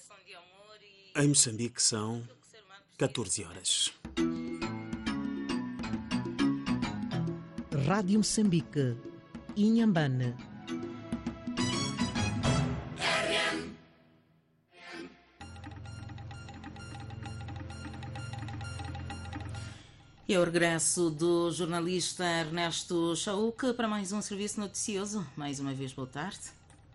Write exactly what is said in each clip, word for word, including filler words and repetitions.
Em Moçambique são catorze horas. Rádio Moçambique, Inhambane. E é o regresso do jornalista Ernesto Chauque para mais um serviço noticioso. Mais uma vez, boa tarde.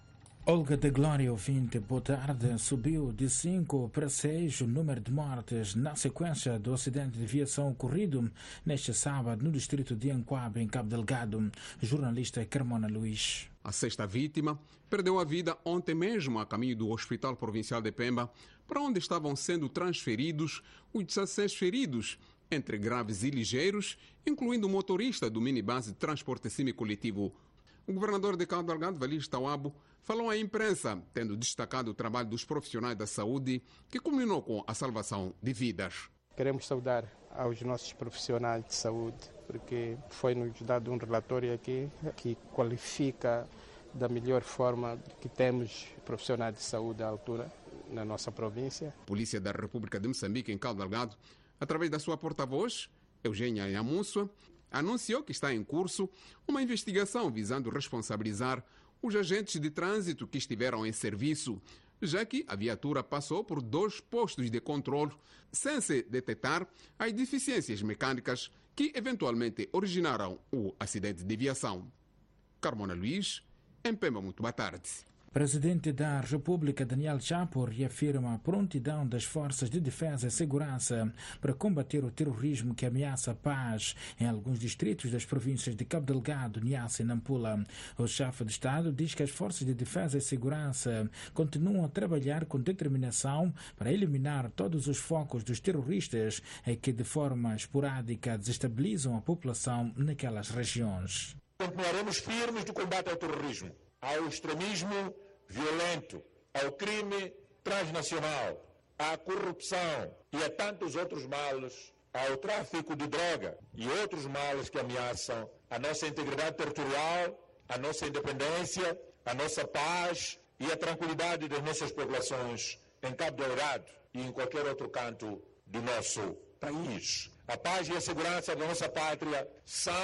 Olga de Glória, ouvinte, boa tarde. Subiu de cinco para seis o número de mortes na sequência do acidente de viação ocorrido neste sábado no distrito de Anquabe, em Cabo Delgado. Jornalista Carmona Luís. A sexta vítima perdeu a vida ontem mesmo a caminho do Hospital Provincial de Pemba, para onde estavam sendo transferidos os dezesseis feridos, entre graves e ligeiros, incluindo o motorista do minibus de transporte semicoletivo. O governador de Cabo Delgado, Valis Tawabo, falou à imprensa, tendo destacado o trabalho dos profissionais da saúde, que culminou com a salvação de vidas. Queremos saudar aos nossos profissionais de saúde, porque foi-nos dado um relatório aqui que qualifica da melhor forma que temos profissionais de saúde à altura na nossa província. A Polícia da República de Moçambique, em Cabo Delgado, através da sua porta-voz, Eugênia Yamunsua, anunciou que está em curso uma investigação visando responsabilizar os agentes de trânsito que estiveram em serviço, já que a viatura passou por dois postos de controle sem se detectar as deficiências mecânicas que eventualmente originaram o acidente de viação. Carmona Luís, em Pemba, muito boa tarde. Presidente da República, Daniel Chapo, reafirma a prontidão das forças de defesa e segurança para combater o terrorismo que ameaça a paz em alguns distritos das províncias de Cabo Delgado, Niassa e Nampula. O chefe de Estado diz que as forças de defesa e segurança continuam a trabalhar com determinação para eliminar todos os focos dos terroristas e que de forma esporádica desestabilizam a população naquelas regiões. Continuaremos firmes no combate ao terrorismo, ao extremismo violento, ao crime transnacional, à corrupção e a tantos outros males, ao tráfico de droga e outros males que ameaçam a nossa integridade territorial, a nossa independência, a nossa paz e a tranquilidade das nossas populações em Cabo Delgado e em qualquer outro canto do nosso país. A paz e a segurança da nossa pátria são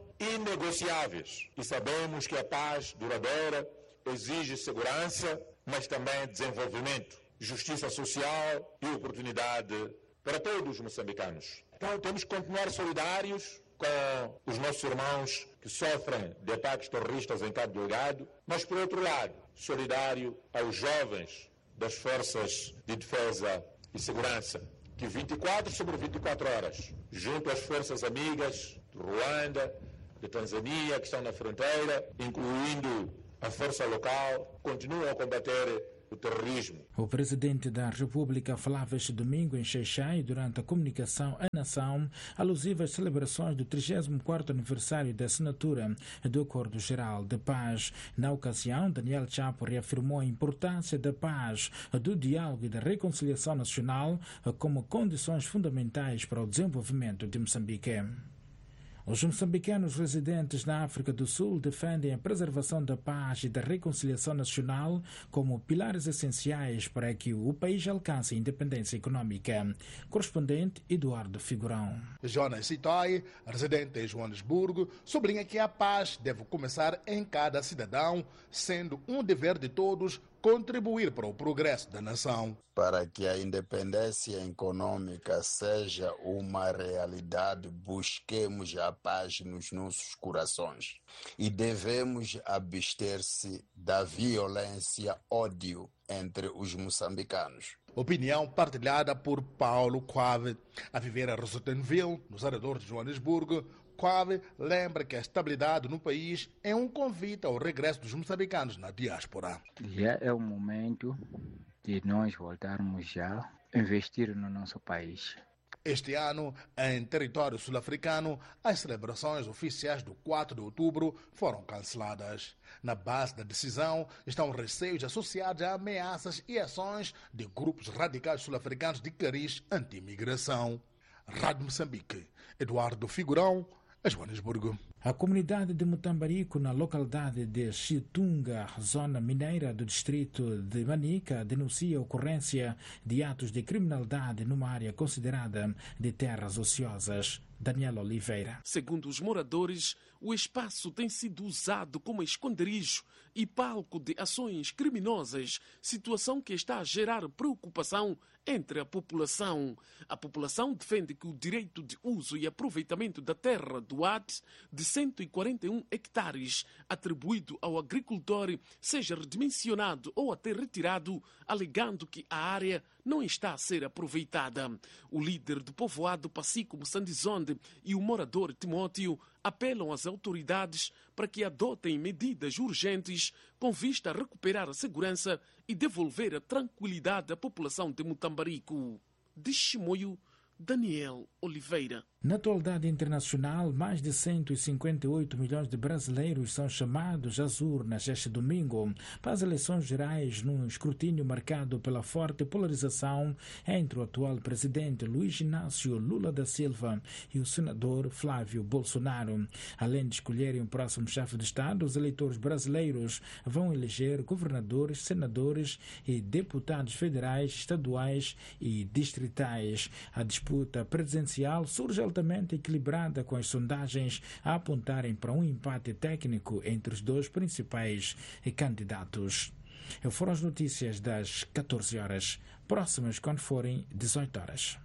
inegociáveis e sabemos que a paz duradoura exige segurança, mas também desenvolvimento, justiça social e oportunidade para todos os moçambicanos. Então temos que continuar solidários com os nossos irmãos que sofrem de ataques terroristas em Cabo Delgado, mas por outro lado, solidário aos jovens das forças de defesa e segurança, que vinte e quatro sobre vinte e quatro horas, junto às forças amigas de Ruanda, de Tanzânia, que estão na fronteira, incluindo a força local, continuam a combater o terrorismo. O presidente da República falava este domingo em Xai-Xai durante a comunicação à nação alusiva às celebrações do trigésimo quarto aniversário da assinatura do Acordo Geral de Paz. Na ocasião, Daniel Chapo reafirmou a importância da paz, do diálogo e da reconciliação nacional como condições fundamentais para o desenvolvimento de Moçambique. Os moçambicanos residentes na África do Sul defendem a preservação da paz e da reconciliação nacional como pilares essenciais para que o país alcance a independência econômica. Correspondente Eduardo Figurão. Jonas Sitoi, residente em Joanesburgo, sublinha que a paz deve começar em cada cidadão, sendo um dever de todos contribuir para o progresso da nação. Para que a independência econômica seja uma realidade, busquemos a paz nos nossos corações e devemos abster-se da violência, ódio entre os moçambicanos. Opinião partilhada por Paulo Quave. A viver a Rosenville, nos arredores de Joanesburgo, Quave lembra que a estabilidade no país é um convite ao regresso dos moçambicanos na diáspora. Já é o momento de nós voltarmos já a investir no nosso país. Este ano, em território sul-africano, as celebrações oficiais do quatro de outubro foram canceladas. Na base da decisão estão receios associados a ameaças e ações de grupos radicais sul-africanos de cariz anti-imigração. Rádio Moçambique, Eduardo Figurão, Joanesburgo. A comunidade de Mutambarico, na localidade de Chitunga, zona mineira do distrito de Manica, denuncia a ocorrência de atos de criminalidade numa área considerada de terras ociosas. Daniel Oliveira. Segundo os moradores, o espaço tem sido usado como esconderijo e palco de ações criminosas, situação que está a gerar preocupação entre a população. A população defende que o direito de uso e aproveitamento da terra do A D de cento e quarenta e um hectares atribuído ao agricultor seja redimensionado ou até retirado, alegando que a área não está a ser aproveitada. O líder do povoado Pacico Moçandizonde e o morador Timóteo apelam às autoridades para que adotem medidas urgentes com vista a recuperar a segurança e devolver a tranquilidade à população de Mutambarico. De Chimoio, Daniel Oliveira. Na atualidade internacional, mais de cento e cinquenta e oito milhões de brasileiros são chamados às urnas este domingo para as eleições gerais, num escrutínio marcado pela forte polarização entre o atual presidente Luiz Inácio Lula da Silva e o senador Flávio Bolsonaro. Além de escolherem o próximo chefe de Estado, os eleitores brasileiros vão eleger governadores, senadores e deputados federais, estaduais e distritais. A disputa presidencial surge altamente equilibrada, com as sondagens a apontarem para um empate técnico entre os dois principais candidatos. Foram as notícias das catorze horas, próximas quando forem dezoito horas.